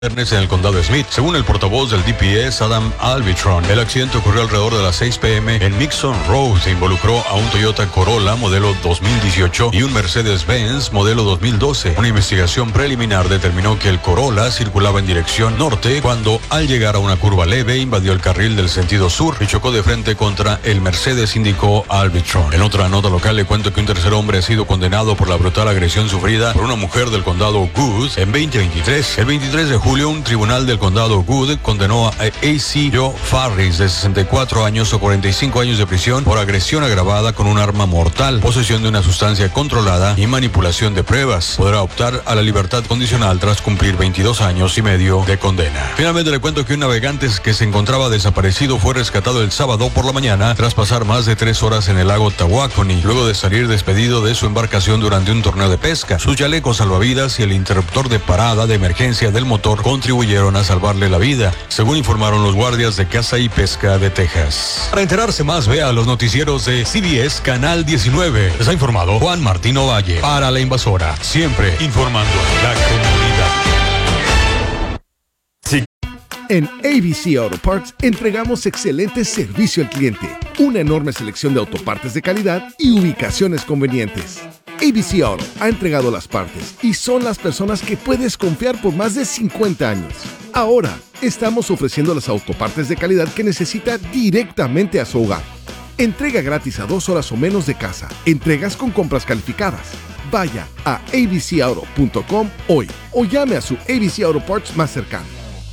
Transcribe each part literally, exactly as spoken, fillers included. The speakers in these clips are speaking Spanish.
en el condado de Smith. Según el portavoz del D P S, Adam Albitron, el accidente ocurrió alrededor de las seis p m en Mixon Road. Se involucró a un Toyota Corolla modelo dos mil dieciocho y un Mercedes-Benz modelo dos mil doce. Una investigación preliminar determinó que el Corolla circulaba en dirección norte cuando, al llegar a una curva leve, invadió el carril del sentido sur y chocó de frente contra el Mercedes, indicó Albitron. En otra nota local le cuento que un tercer hombre ha sido condenado por la brutal agresión sufrida por una mujer del condado Good en veinte veintitrés. El veintitrés de julio, un tribunal del condado Good condenó a A C Joe Farris, de sesenta y cuatro años o cuarenta y cinco años de prisión por agresión agravada con un arma mortal, posesión de una sustancia controlada y manipulación de pruebas. Podrá optar a la libertad condicional tras cumplir veintidós años y medio de condena. Finalmente le cuento que un navegante que se encontraba desaparecido fue rescatado el sábado por la mañana tras pasar más de tres horas en el lago Tawakoni, luego de salir despedido de su embarcación durante un torneo de pesca. Sus chalecos salvavidas y el interruptor de parada de emergencia del motor contribuyeron a salvarle la vida, según informaron los guardias de caza y pesca de Texas. Para enterarse más, vea los noticieros de C B S Canal diecinueve. Les ha informado Juan Martín Ovalle para La Invasora, siempre informando a la comunidad. Sí. En A B C Auto Parts entregamos excelente servicio al cliente, una enorme selección de autopartes de calidad y ubicaciones convenientes. A B C Auto ha entregado las partes y son las personas que puedes confiar por más de cincuenta años. Ahora, estamos ofreciendo las autopartes de calidad que necesita directamente a su hogar. Entrega gratis a dos horas o menos de casa. Entregas con compras calificadas. Vaya a a b c auto punto com hoy o llame a su A B C Auto Parts más cercano.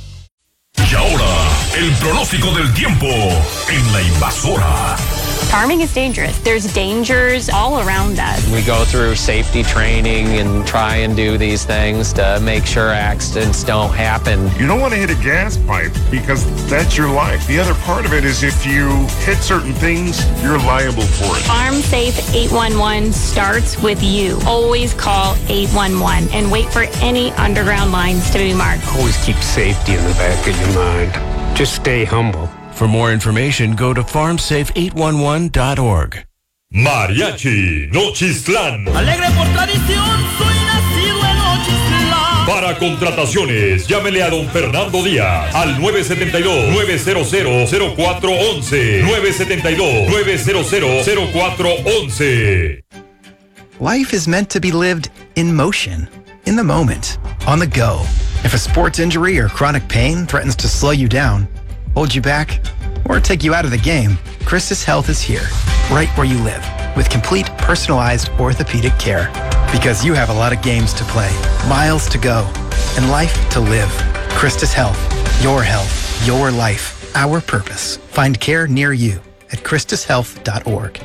Y ahora, el pronóstico del tiempo en La Invasora. Farming is dangerous. There's dangers all around us. We go through safety training and try and do these things to make sure accidents don't happen. You don't want to hit a gas pipe because that's your life. The other part of it is if you hit certain things, you're liable for it. Farm Safe eight one one starts with you. Always call eight one one and wait for any underground lines to be marked. Always keep safety in the back of your mind. Just stay humble. For more information, go to farm safe eight one one dot org. Mariachi Nochistlán. Alegre por tradición, soy nacido en Nochistlán. Para contrataciones, llámele a don Fernando Díaz al nueve siete dos, nueve cero cero, cero cuatro uno uno. nueve siete dos, nueve cero cero, cero cuatro uno uno. Life is meant to be lived in motion, in the moment, on the go. If a sports injury or chronic pain threatens to slow you down, hold you back, or take you out of the game, Christus Health is here, right where you live, with complete personalized orthopedic care. Because you have a lot of games to play, miles to go, and life to live. Christus Health, your health, your life, our purpose. Find care near you at christus health dot org.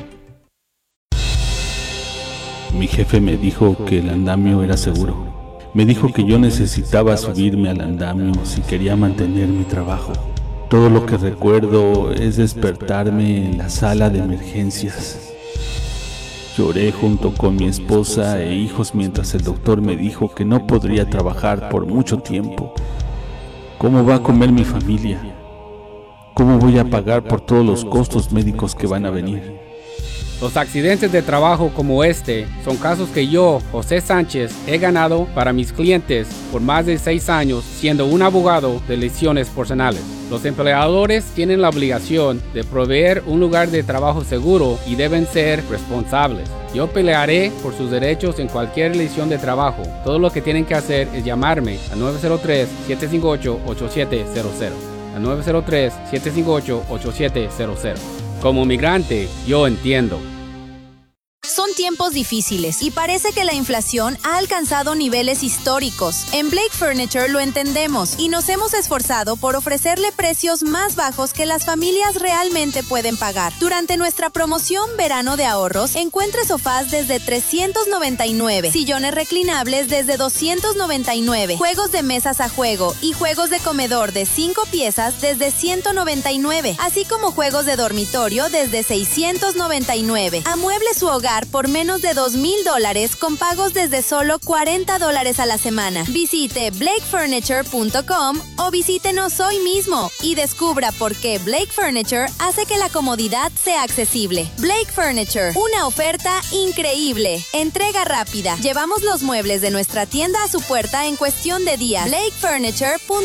Mi jefe me dijo que el andamio era seguro. Me dijo que yo necesitaba subirme al andamio si quería mantener mi trabajo. Todo lo que recuerdo es despertarme en la sala de emergencias. Lloré junto con mi esposa e hijos mientras el doctor me dijo que no podría trabajar por mucho tiempo. ¿Cómo va a comer mi familia? ¿Cómo voy a pagar por todos los costos médicos que van a venir? Los accidentes de trabajo como este son casos que yo, José Sánchez, he ganado para mis clientes por más de seis años siendo un abogado de lesiones personales. Los empleadores tienen la obligación de proveer un lugar de trabajo seguro y deben ser responsables. Yo pelearé por sus derechos en cualquier lesión de trabajo. Todo lo que tienen que hacer es llamarme a nueve cero tres, siete cinco ocho, ocho siete cero cero. A nueve cero tres, siete cinco ocho, ocho siete cero cero. Como migrante, yo entiendo. Son tiempos difíciles y parece que la inflación ha alcanzado niveles históricos. En Blake Furniture lo entendemos y nos hemos esforzado por ofrecerle precios más bajos que las familias realmente pueden pagar. Durante nuestra promoción Verano de Ahorros, encuentre sofás desde trescientos noventa y nueve, sillones reclinables desde doscientos noventa y nueve, juegos de mesas a juego y juegos de comedor de cinco piezas desde ciento noventa y nueve, así como juegos de dormitorio desde seiscientos noventa y nueve. Amueble su hogar hogar por menos de dos mil dólares con pagos desde solo cuarenta dólares a la semana. Visite blake furniture punto com o visítenos hoy mismo y descubra por qué Blake Furniture hace que la comodidad sea accesible. Blake Furniture, una oferta increíble. Entrega rápida. Llevamos los muebles de nuestra tienda a su puerta en cuestión de días. blake furniture punto com